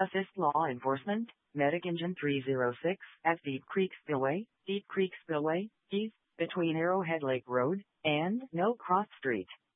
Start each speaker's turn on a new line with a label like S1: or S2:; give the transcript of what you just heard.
S1: Assist law enforcement, Medic Engine 306, at Deep Creek Spillway, Keys, between Arrowhead Lake Road and No Cross Street.